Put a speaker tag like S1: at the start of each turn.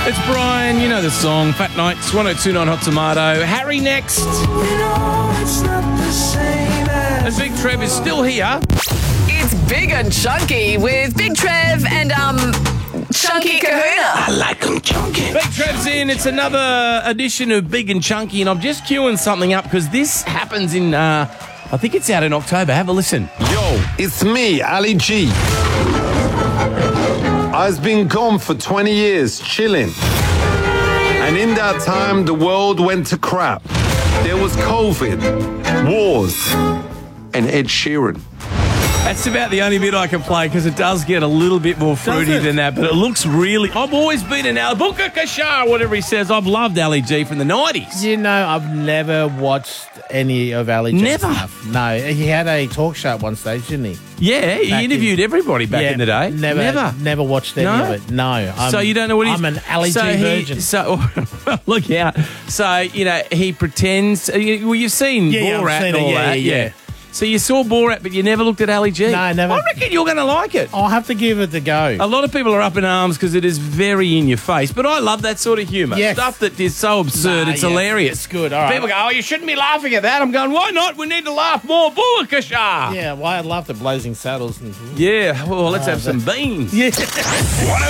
S1: It's Brian, you know the song, Fat Nights, 1029 Hot Tomato. Harry next. And Big Trev is still here.
S2: It's Big and Chunky with Big Trev and Chunky Kahuna.
S3: I like them chunky.
S1: Big Trev's in. It's another edition of Big and Chunky, and I'm just queuing something up because this happens in, I think it's out in October. Have a listen.
S3: Yo, it's me, Ali G. I've been gone for 20 years, chilling. And in that time, the world went to crap. There was COVID, wars, and Ed Sheeran.
S1: That's about the only bit I can play because it does get a little bit more fruity than that, but it looks really... I've always been an Buka Kashar, whatever he says. I've loved Ali G from the 90s.
S4: You know, I've never watched any of Ali G's
S1: Never?
S4: stuff. No, he had a talk show at one stage, didn't he?
S1: Yeah, he interviewed everybody back in the day.
S4: Never watched any
S1: No?
S4: of it. No.
S1: So you don't know what he's...
S4: I'm an Ali G virgin.
S1: Look out. So, you know, he pretends... Well, you've seen
S4: Yeah, I've
S1: Borat
S4: seen
S1: and all
S4: it,
S1: that.
S4: yeah.
S1: So you saw Borat, but you never looked at Ali G?
S4: No, never.
S1: I reckon you're going to like it.
S4: I'll have to give it a go.
S1: A lot of people are up in arms because it is very in your face, but I love that sort of humour.
S4: Yes.
S1: Stuff that is so absurd, it's hilarious.
S4: It's good, all right.
S1: People go, oh, you shouldn't be laughing at that. I'm going, why not? We need to laugh more. Booakasha.
S4: Yeah, well, I love the Blazing Saddles.
S1: Yeah, well, let's have some beans.
S4: Yeah.